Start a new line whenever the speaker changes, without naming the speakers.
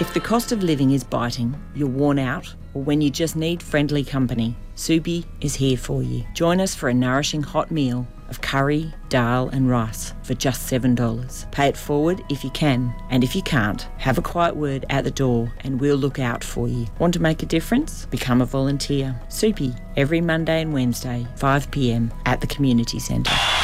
If the cost of living is biting, you're worn out, or when you just need friendly company, Subi is here for you. Join us for a nourishing hot meal of curry, dal and rice for just $7. Pay it forward if you can, and if you can't, have a quiet word at the door and we'll look out for you. Want to make a difference? Become a volunteer. Subi, every Monday and Wednesday, 5 p.m at the community centre.